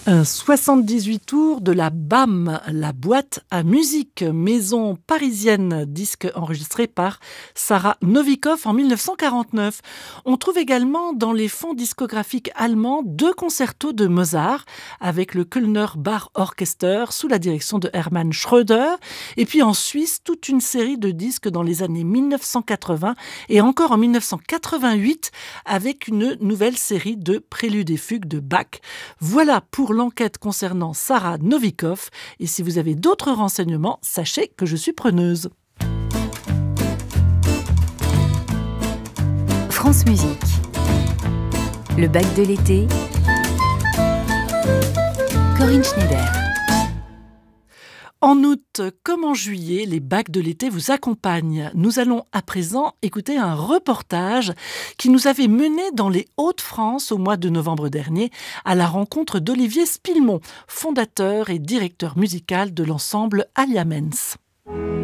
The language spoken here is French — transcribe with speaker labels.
Speaker 1: Un 78 tours de la BAM, la boîte à musique, maison parisienne, disque enregistré par Sarah Novikov en 1949. On trouve également dans les fonds discographiques allemands 2 concertos de Mozart avec le Kölner Bar Orchester sous la direction de Hermann Schröder. Et puis en Suisse, toute une série de disques dans les années 1980 et encore en 1988 avec une nouvelle série de préludes et fugues de Bach. Voilà pour l'enquête concernant Sarah Novikov. Et si vous avez d'autres renseignements, sachez que je suis preneuse.
Speaker 2: France Musique. Le bac de l'été. Corinne Schneider.
Speaker 1: En août comme en juillet, les bacs de l'été vous accompagnent. Nous allons à présent écouter un reportage qui nous avait menés dans les Hauts-de-France au mois de novembre dernier à la rencontre d'Olivier Spillemont, fondateur et directeur musical de l'ensemble Aliamens.